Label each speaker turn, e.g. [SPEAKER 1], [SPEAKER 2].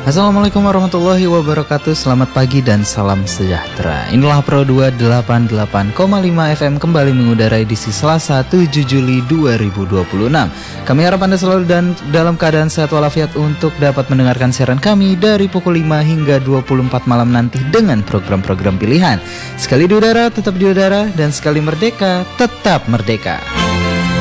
[SPEAKER 1] Assalamualaikum warahmatullahi wabarakatuh. Selamat pagi dan salam sejahtera. Inilah Pro 288,5 FM kembali mengudara edisi Selasa 7 Juli 2026. Kami harap Anda selalu dan dalam keadaan sehat walafiat untuk dapat mendengarkan siaran kami dari pukul 5 hingga 24 malam nanti dengan program-program pilihan. Sekali di udara, tetap di udara, dan sekali merdeka, tetap merdeka.